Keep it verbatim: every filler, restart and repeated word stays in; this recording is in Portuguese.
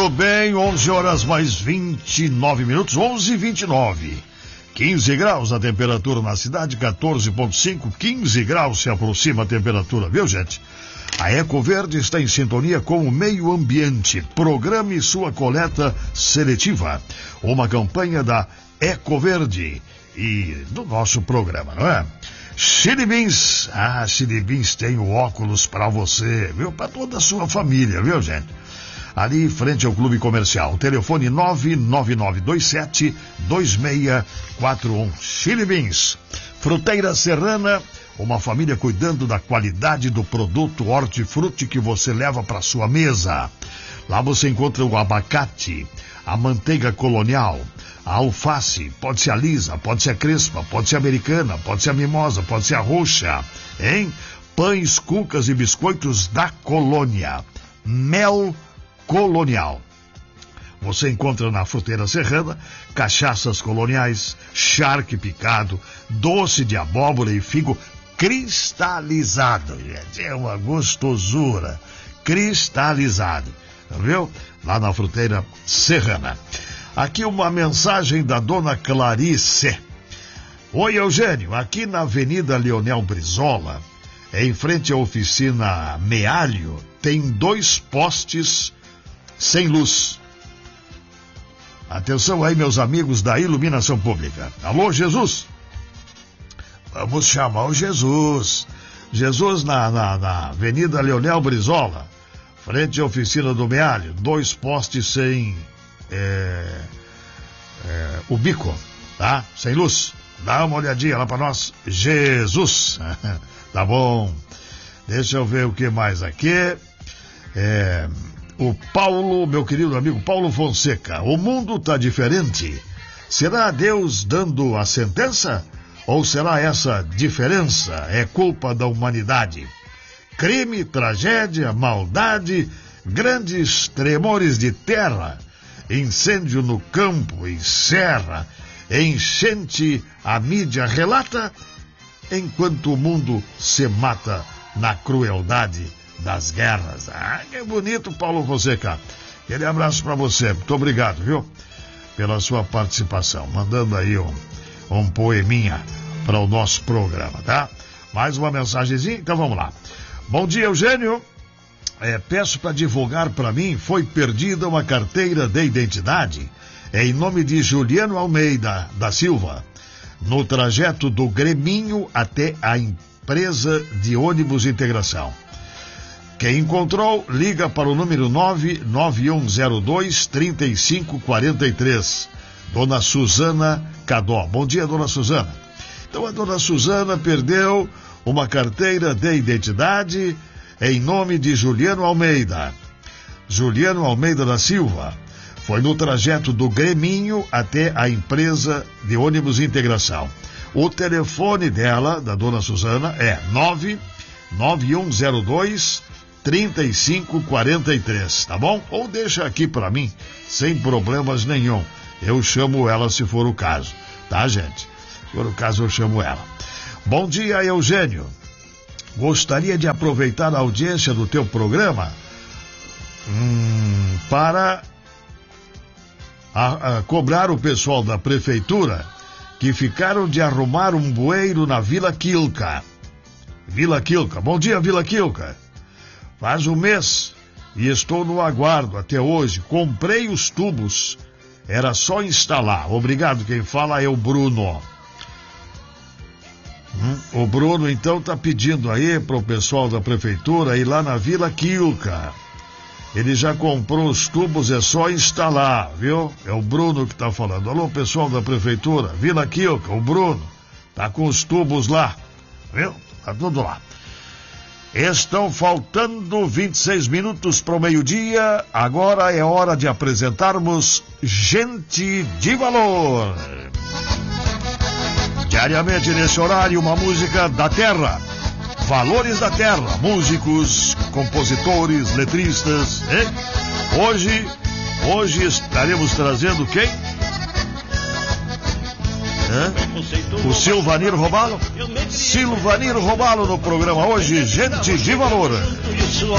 Muito bem, onze horas mais vinte e nove minutos, onze e vinte e nove. quinze graus a temperatura na cidade, quatorze vírgula cinco, quinze graus se aproxima a temperatura, viu, gente? A Ecoverde está em sintonia com o meio ambiente. Programe sua coleta seletiva. Uma campanha da Ecoverde e do nosso programa, não é? Chili Beans. Ah, Chili Beans tem o óculos para você, viu? Para toda a sua família, viu, gente? Ali em frente ao Clube Comercial. Telefone nove nove nove dois sete dois seis quatro um. Chili Beans. Fruteira Serrana. Uma família cuidando da qualidade do produto hortifruti que você leva para sua mesa. Lá você encontra o abacate, a manteiga colonial, a alface, pode ser a lisa, pode ser a crespa, pode ser a americana, pode ser a mimosa, pode ser a roxa, hein? Pães, cucas e biscoitos da Colônia. Mel colonial. Você encontra na Fruteira Serrana cachaças coloniais, charque picado, doce de abóbora e figo cristalizado, gente. É uma gostosura. Cristalizado. Viu? Lá na Fruteira Serrana. Aqui uma mensagem da dona Clarice. Oi, Eugênio. Aqui na Avenida Leonel Brizola, em frente à oficina Mealho, tem dois postes sem luz. Atenção aí, meus amigos da iluminação pública. Alô, Jesus? Vamos chamar o Jesus. Jesus na, na, na Avenida Leonel Brizola, frente à oficina do Mealho, dois postes sem é, é, o bico, tá? Sem luz. Dá uma olhadinha lá para nós. Jesus. Tá bom. Deixa eu ver o que mais aqui. É, o Paulo, meu querido amigo Paulo Fonseca. O mundo tá diferente. Será Deus dando a sentença? Ou será essa diferença é culpa da humanidade? Crime, tragédia, maldade, grandes tremores de terra, incêndio no campo e serra, enchente a mídia relata, enquanto o mundo se mata na crueldade das guerras. Ah, que bonito, Paulo Fonseca. Aquele abraço para você. Muito obrigado, viu? Pela sua participação. Mandando aí um, um poeminha para o nosso programa, tá? Mais uma mensagenzinha, então vamos lá. Bom dia, Eugênio. É, peço para divulgar para mim, foi perdida uma carteira de identidade é em nome de Juliano Almeida da Silva, no trajeto do Greminho até a empresa de ônibus Integração. Quem encontrou, liga para o número nove nove um zero dois, três cinco quatro três. Dona Suzana Cadó. Bom dia, dona Suzana. Então a dona Suzana perdeu uma carteira de identidade em nome de Juliano Almeida. Juliano Almeida da Silva. Foi no trajeto do Greminho até a empresa de ônibus Integração. O telefone dela, da dona Suzana, é nove nove um zero dois, três cinco quatro três, tá bom? Ou deixa aqui para mim, sem problemas nenhum. Eu chamo ela se for o caso, tá, gente? Se for o caso, eu chamo ela. Bom dia, Eugênio. Gostaria de aproveitar a audiência do teu programa hum, para a, a cobrar o pessoal da prefeitura que ficaram de arrumar um bueiro na Vila Quilca. Vila Quilca. Bom dia, Vila Quilca. Faz um mês e estou no aguardo até hoje. Comprei os tubos. Era só instalar. Obrigado. Quem fala é o Bruno. Hum, o Bruno, então, tá pedindo aí pro pessoal da prefeitura ir lá na Vila Quilca. Ele já comprou os tubos, é só instalar, viu? É o Bruno que tá falando. Alô, pessoal da prefeitura, Vila Quilca, o Bruno. Tá com os tubos lá, viu? Tá tudo lá. Estão faltando vinte e seis minutos para o meio-dia. Agora é hora de apresentarmos Gente de Valor. Diariamente nesse horário, uma música da terra. Valores da terra. Músicos, compositores, letristas. Hein? Hoje, hoje estaremos trazendo quem? Hã? O Silvanir Robalo? Silvanir Robalo no programa hoje, Gente de Valor.